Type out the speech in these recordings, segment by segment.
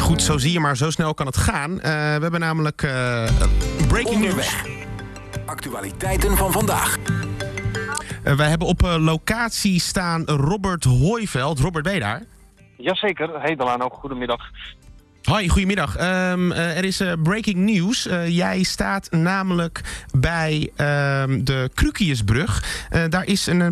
goed, zo zie je maar, zo snel kan het gaan. We hebben namelijk breaking news. Actualiteiten van vandaag. Wij hebben op locatie staan Robert Hooiveld. Robert, ben je daar? Jazeker, hey Delano, goedemiddag. Hoi, goedemiddag. Er is breaking news. Jij staat namelijk bij de Krukiusbrug. Daar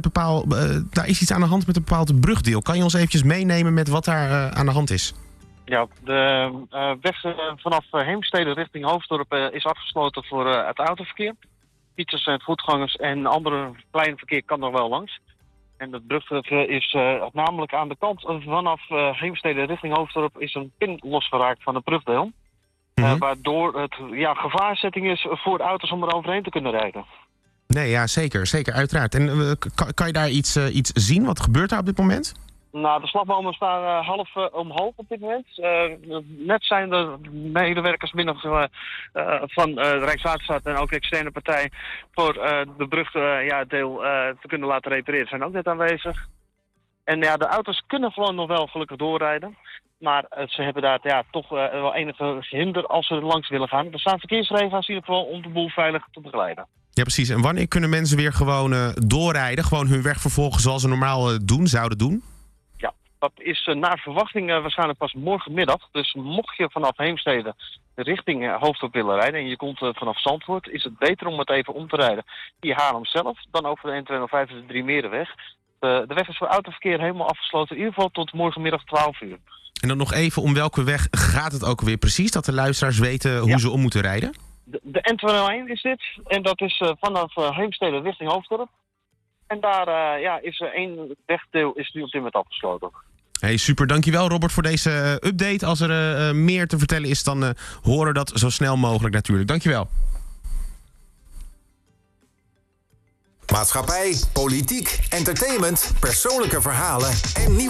is iets aan de hand met een bepaald brugdeel. Kan je ons eventjes meenemen met wat daar aan de hand is? Ja, de weg vanaf Heemstede richting Hoofddorp is afgesloten voor het autoverkeer. Fietsers en voetgangers en andere kleine verkeer kan er wel langs. En het brugdeel is namelijk aan de kant vanaf Heemstede richting Hoofddorp is een pin losgeraakt van het brugdeel. Waardoor het gevaarzetting is voor de auto's om er overheen te kunnen rijden. Nee, ja, zeker, uiteraard. En kan je daar iets zien? Wat gebeurt daar op dit moment? Nou, de slagbomen staan half omhoog op dit moment. Net zijn de medewerkers binnen van de Rijkswaterstaat en ook de externe partij voor de brugdeel te kunnen laten repareren zijn ook net aanwezig. En ja, de auto's kunnen gewoon nog wel gelukkig doorrijden. Maar ze hebben daar toch wel enige hinder als ze er langs willen gaan. Er staan verkeersregels in ieder geval om de boel veilig te begeleiden. Ja, precies. En wanneer kunnen mensen weer gewoon doorrijden? Gewoon hun weg vervolgen zoals ze normaal zouden doen? Dat is naar verwachting waarschijnlijk pas morgenmiddag. Dus mocht je vanaf Heemstede richting Hoofddorp willen rijden en je komt vanaf Zandvoort, is het beter om het even om te rijden via Haarlem zelf dan over de N205, de Drie Merenweg. De weg is voor autoverkeer helemaal afgesloten, in ieder geval tot morgenmiddag 12 uur. En dan nog even, om welke weg gaat het ook weer precies? Dat de luisteraars weten hoe ze om moeten rijden? De N201 is dit. En dat is vanaf Heemstede richting Hoofddorp. En daar is één wegdeel is nu op dit moment afgesloten. Hey, super. Dankjewel Robert voor deze update. Als er meer te vertellen is, dan horen we dat zo snel mogelijk natuurlijk. Dankjewel. Maatschappij, politiek, entertainment, persoonlijke verhalen en nieuws.